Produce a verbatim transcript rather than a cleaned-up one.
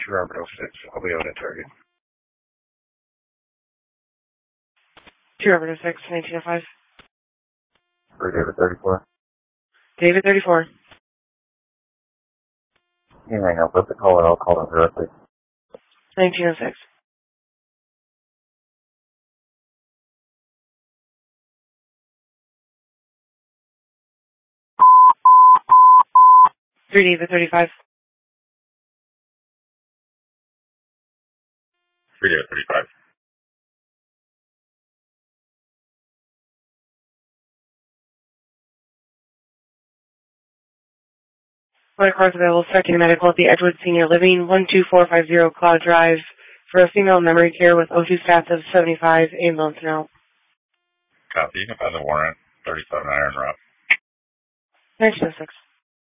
two Robert oh six. I'll be out at Target. two Robert oh six, nineteen oh five. For David thirty-four. David thirty-four. You can hang up with the caller. I'll call him directly. nineteen oh six. three David thirty-five. three David thirty-five. My car's available. Starting medical at the Edgewood Senior Living, one two four five zero Cloud Drive, for a female memory care with O two stats of seventy-five, ambulance now. Copy. You can find the warrant, thirty-seven Iron Rock. nineteen oh six.